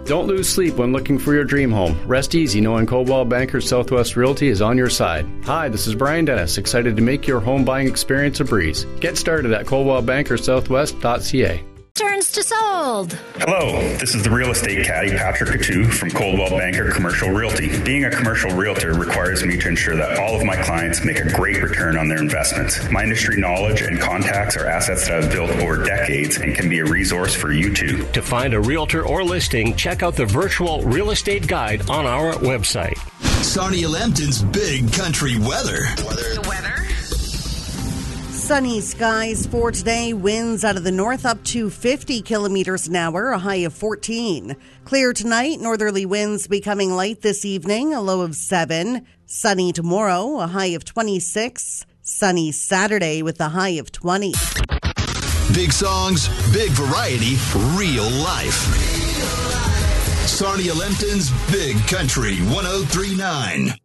Don't lose sleep when looking for your dream home. Rest easy knowing Coldwell Banker Southwest Realty is on your side. Hi, this is Brian Dennis, excited to make your home buying experience a breeze. Get started at coldwellbankersouthwest.ca. Turns to sold. Hello, this is the real estate caddy Patrick Coutu from Coldwell Banker Commercial Realty. Being a commercial realtor requires me to ensure that all of my clients make a great return on their investments. My industry knowledge and contacts are assets that I've built over decades and can be a resource for you too. To find a realtor or listing, check out the virtual real estate guide on our website. Sarnia Lambton's Big Country Weather. The weather. Sunny skies for today. Winds out of the north up to 50 kilometers an hour, a high of 14. Clear tonight, northerly winds becoming light this evening, a low of 7. Sunny tomorrow, a high of 26. Sunny Saturday with a high of 20. Big songs, big variety, real life. Sarnia Lambton's Big Country 103.9.